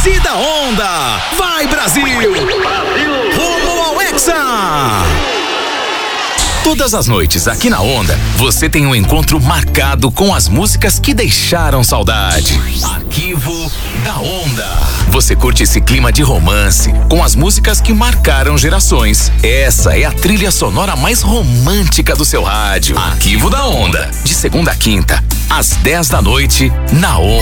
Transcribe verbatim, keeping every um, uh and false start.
Torcida Onda. Vai, Brasil! Brasil! Rumo ao Hexa! Todas as noites aqui na Onda, você tem um encontro marcado com as músicas que deixaram saudade. Arquivo da Onda. Você curte esse clima de romance com as músicas que marcaram gerações. Essa é a trilha sonora mais romântica do seu rádio. Arquivo da Onda. De segunda a quinta, às dez da noite, na Onda.